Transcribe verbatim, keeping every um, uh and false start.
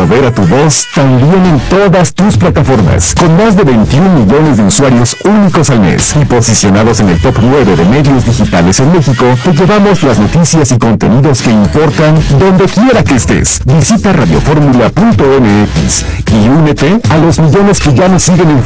mover a tu voz también en todas tus plataformas. Con más de veintiún millones de usuarios únicos al mes y posicionados en el top nueve de medios digitales en México, te llevamos las noticias y contenidos que importan donde quiera que estés. Visita radioformula punto m x y únete a los millones que ya nos siguen en